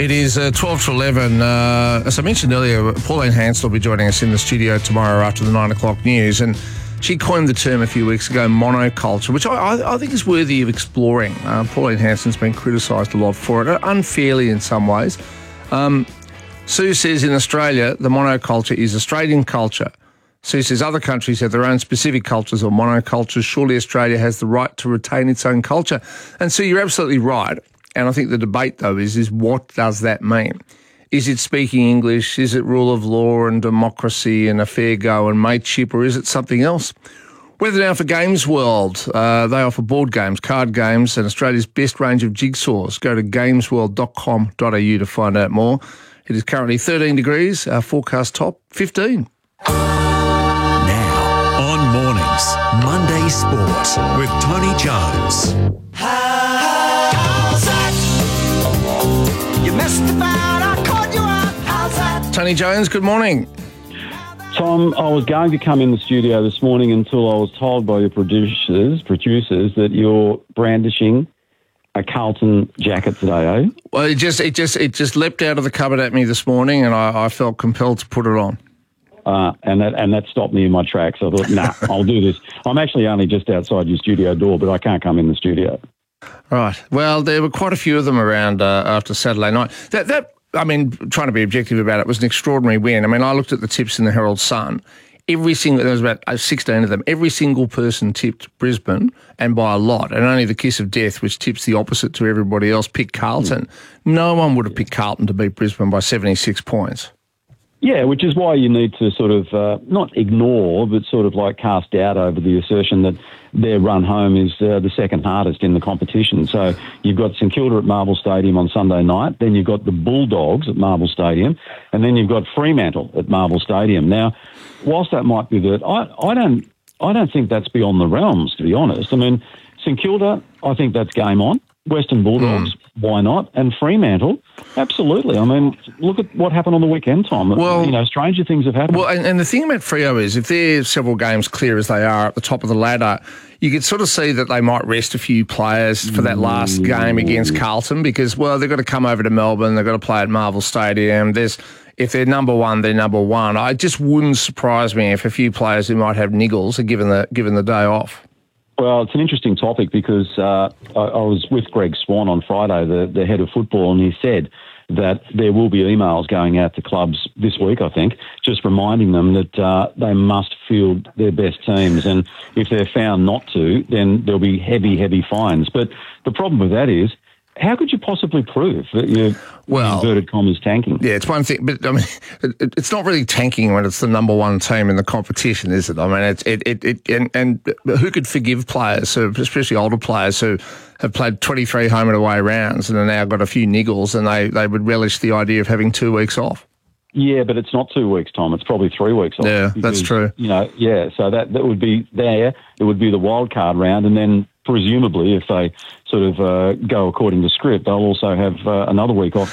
It is 12 to 11. As I mentioned earlier, Pauline Hanson will be joining us in the studio tomorrow after the 9 o'clock news. And she coined the term a few weeks ago, monoculture, which I think is worthy of exploring. Pauline Hanson's been criticised a lot for it, unfairly in some ways. Sue says in Australia, the monoculture is Australian culture. Sue says other countries have their own specific cultures or monocultures. Surely Australia has the right to retain its own culture. And Sue, you're absolutely right. And I think the debate, though, is what does that mean? Is it speaking English? Is it rule of law and democracy and a fair go and mateship, or is it something else? Weather now for Games World. They offer board games, card games, and Australia's best range of jigsaws. Go to gamesworld.com.au to find out more. It is currently 13 degrees, our forecast top 15. Now, on Mornings, Monday Sport with Tony Jones. Tony Jones, good morning. Tom, I was going to come in the studio this morning until I was told by your producers that you're brandishing a Carlton jacket today, eh? Well, it just leapt out of the cupboard at me this morning, and I felt compelled to put it on. And that stopped me in my tracks. I thought, nah, I'll do this. I'm actually only just outside your studio door, but I can't come in the studio. Right. Well, there were quite a few of them around after Saturday night. Trying to be objective about it, was an extraordinary win. I mean, I looked at the tips in the Herald Sun. There was about 16 of them. Every single person tipped Brisbane, and by a lot. And only the Kiss of Death, which tips the opposite to everybody else, picked Carlton. No one would have picked Carlton to beat Brisbane by 76 points. Yeah, which is why you need to sort of not ignore, but sort of like cast doubt over the assertion that their run home is the second hardest in the competition. So you've got St Kilda at Marvel Stadium on Sunday night, then you've got the Bulldogs at Marvel Stadium, and then you've got Fremantle at Marvel Stadium. Now, whilst that might be that, I don't think that's beyond the realms, to be honest. I mean, St Kilda, I think that's game on. Western Bulldogs, why not? And Fremantle, absolutely. I mean, look at what happened on the weekend, Tom. Well, stranger things have happened. Well, and the thing about Freo is, if they're several games clear as they are at the top of the ladder, you could sort of see that they might rest a few players for that last game against Carlton because, well, they've got to come over to Melbourne, they've got to play at Marvel Stadium. If they're number one, they're number one. It just wouldn't surprise me if a few players who might have niggles are given the day off. Well, it's an interesting topic because I was with Greg Swan on Friday, the head of football, and he said that there will be emails going out to clubs this week, I think, just reminding them that they must field their best teams. And if they're found not to, then there'll be heavy, heavy fines. But the problem with that is, how could you possibly prove that you're, inverted commas, tanking? Yeah, it's one thing, but I mean, it's not really tanking when it's the number one team in the competition, is it? I mean, and who could forgive players, especially older players who have played 23 home and away rounds and have now got a few niggles, and they would relish the idea of having 2 weeks off. Yeah, but it's not 2 weeks, Tom. It's probably 3 weeks off. Yeah, that's true. So that would be there. It would be the wild card round, and then presumably, if they sort of go according to script, they'll also have another week off